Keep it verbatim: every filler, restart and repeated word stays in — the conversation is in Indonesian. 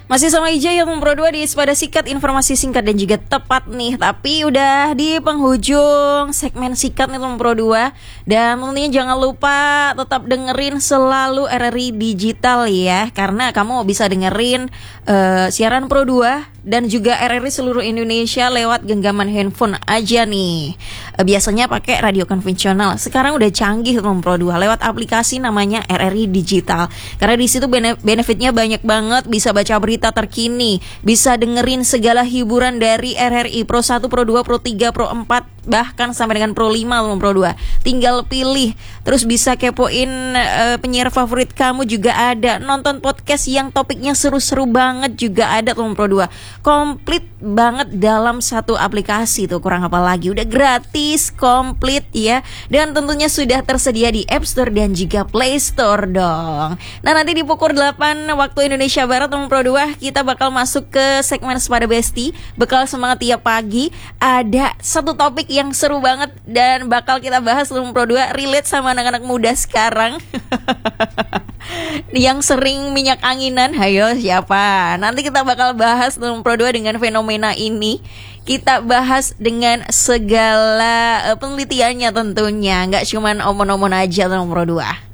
Masih sama Ijay yang Pro dua di Sepada Sikat, informasi singkat dan juga tepat nih. Tapi udah di penghujung segmen sikat nih Pro dua. Dan tentunya jangan lupa tetap dengerin selalu R R I Digital ya. Karena kamu bisa dengerin uh, siaran Pro dua dan juga R R I seluruh Indonesia lewat genggaman handphone aja nih. uh, Biasanya pakai radio konvensional, sekarang udah canggih Pro dua lewat aplikasi namanya R R I Digital. Karena di situ benefitnya banyak banget, bisa baca berita terkini, bisa dengerin segala hiburan dari R R I Pro satu, Pro dua, Pro tiga, Pro empat, bahkan sampai dengan Pro lima Pro dua. Tinggal pilih. Terus bisa kepoin uh, penyiar favorit kamu juga ada. Nonton podcast yang topiknya seru-seru banget juga ada Pro dua. Komplit banget dalam satu aplikasi tuh, kurang apa lagi. Udah gratis, komplit ya. Dan tentunya sudah tersedia di App Store dan juga Play Store dong. Nah, nanti di pukul delapan waktu Indonesia Barat Pro dua kita bakal masuk ke segmen Sepada Besti, bekal semangat tiap pagi. Ada satu topik yang seru banget dan bakal kita bahas Pro dua, relate sama anak-anak muda sekarang. Yang sering minyak anginan, hayo siapa? Nanti kita bakal bahas Pro dua dengan fenomena ini. Kita bahas dengan segala uh, penelitiannya tentunya, nggak cuman omon-omon aja Pro dua.